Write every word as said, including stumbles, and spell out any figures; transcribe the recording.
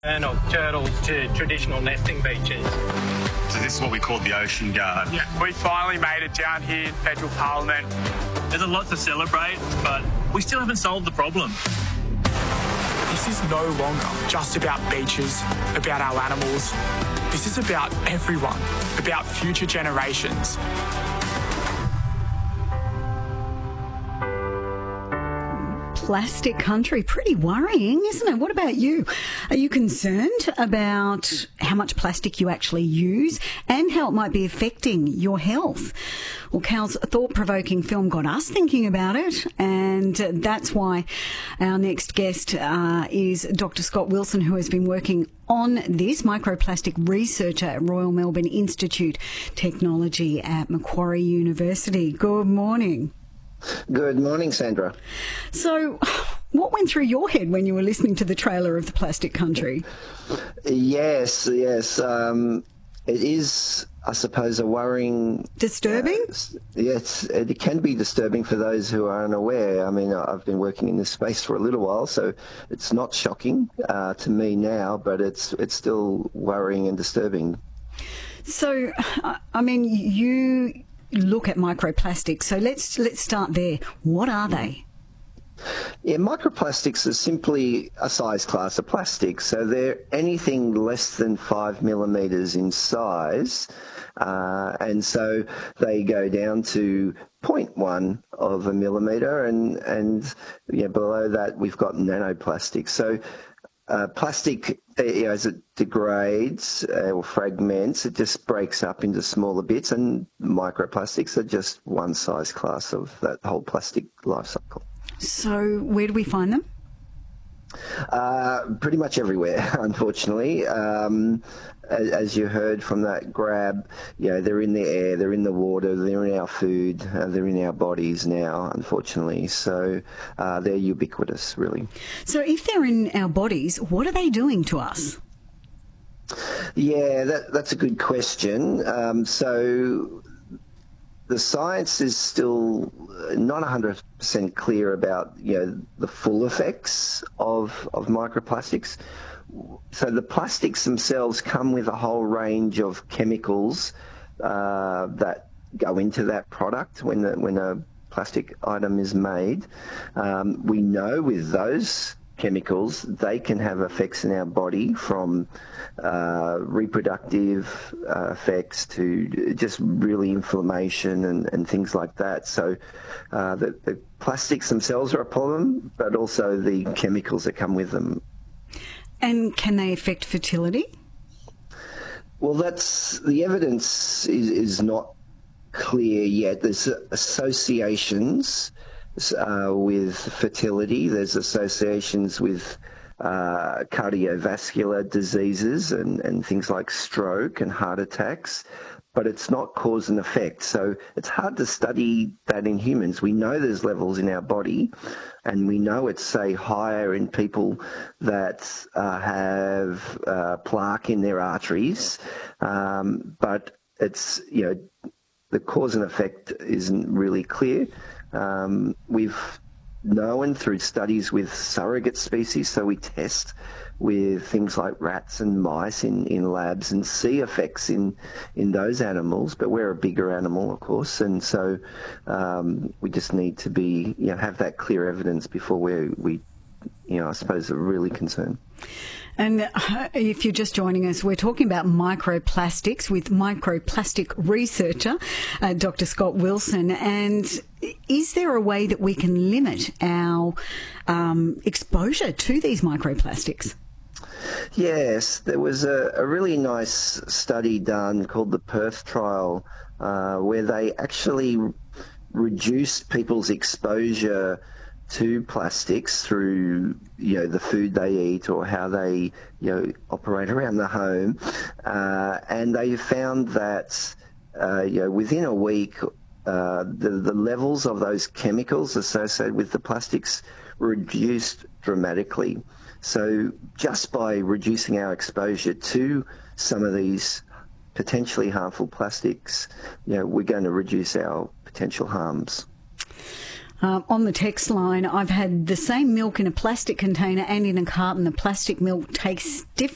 and of turtles to traditional nesting beaches. So this is what we call the Ocean Guard. Yeah, we finally made it down here in Federal Parliament. There's a lot to celebrate, but we still haven't solved the problem. This is no longer just about beaches, about our animals. This is about everyone, about future generations. Plastic country, pretty worrying, isn't it? What about you? Are you concerned about how much plastic you actually use and how it might be affecting your health? Well, Cal's thought-provoking film got us thinking about it, and that's why our next guest uh, is Doctor Scott Wilson, who has been working on this, microplastic researcher at Royal Melbourne Institute Technology at Macquarie University. Good morning. Good morning, Sandra. So, what went through your head when you were listening to the trailer of The Plastic Country? Yes, yes. Um, it is, I suppose, a worrying... Disturbing? Uh, yes, it can be disturbing for those who are unaware. I mean, I've been working in this space for a little while, so it's not shocking uh, to me now, but it's it's still worrying and disturbing. So, I mean, you... look at microplastics. So let's let's start there. What are they? Yeah, microplastics are simply a size class of plastic. So they're anything less than five millimetres in size. Uh, and so they go down to zero point one of a millimetre, and, and yeah, below that we've got nanoplastics. So Uh, plastic, you know, as it degrades uh, or fragments, it just breaks up into smaller bits, and microplastics are just one size class of that whole plastic life cycle. So where do we find them? Uh, pretty much everywhere, unfortunately. Um, as, as you heard from that grab, you know, they're in the air, they're in the water, they're in our food, uh, they're in our bodies now, unfortunately. So uh, they're ubiquitous, really. So if they're in our bodies, what are they doing to us? Yeah, that, that's a good question. Um, so the science is still not one hundred percent clear about, you know, the full effects of, of microplastics. So the plastics themselves come with a whole range of chemicals uh, that go into that product when the, when a plastic item is made. Um, we know with those chemicals, they can have effects in our body, from uh, reproductive uh, effects to just really inflammation and, and things like that. So uh, the, the plastics themselves are a problem, but also the chemicals that come with them. And can they affect fertility? Well, that's the evidence is, is not clear yet. There's associations Uh, with fertility. There's associations with uh, cardiovascular diseases and, and things like stroke and heart attacks, but it's not cause and effect. So it's hard to study that in humans. We know there's levels in our body, and we know it's, say, higher in people that uh, have uh, plaque in their arteries, um, but it's, you know, the cause and effect isn't really clear. Um, we've known through studies with surrogate species, so we test with things like rats and mice in, in labs and see effects in, in those animals, but we're a bigger animal, of course, and so um, we just need to be, you know, have that clear evidence before we, we, you know, I suppose are really concerned. And if you're just joining us, we're talking about microplastics with microplastic researcher, uh, Doctor Scott Wilson. And is there a way that we can limit our um, exposure to these microplastics? Yes, there was a, a really nice study done called the Perth Trial, uh, where they actually reduced people's exposure to plastics through, you know, the food they eat or how they, you know, operate around the home, uh, and they found that, uh, you know, within a week, uh, the the levels of those chemicals associated with the plastics reduced dramatically. So just by reducing our exposure to some of these potentially harmful plastics, you know, we're going to reduce our potential harms. Um, on the text line, I've had the same milk in a plastic container and in a carton. The plastic milk tastes different.